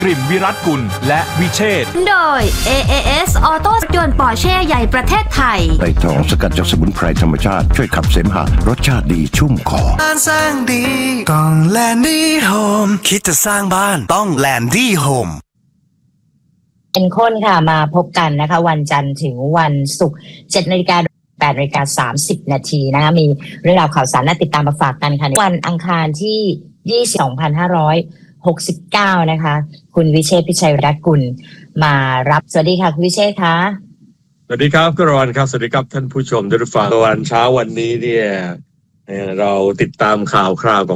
กริ่มวิรัตกุลและวิเชษฐ์โดย AAS ออโต้ยนต์ปอร์เช่ใหญ่ประเทศไทยไต่ทองสกัดจากสมุนไพรธรรมชาติช่วยขับเสมหะรสชาติดีชุ่มคอบ้านสร้างดีต้องแลนดี้โฮมคิดจะสร้างบ้านต้องแลนดี้โฮมเป็นคนค่ะมาพบกันนะคะวันจันทร์ถึงวันศุกร์ 7:00 น. 8:30 น. นะคะมีเรื่องราวข่าวสารน่าติดตามมาฝากกันค่ะวันอังคารที่ 2569 นะคะคุณวิเชษฐ์ พิชัยรัตน์กุลมารับสวัสดีค่ะคุณวิเชษฐ์คะสวัสดีครับกรณ์ครับสวัสดีครับท่านผู้ชมที่รับฟังวันเช้าวันนี้เนี่ยเราติดตามข่าวคราว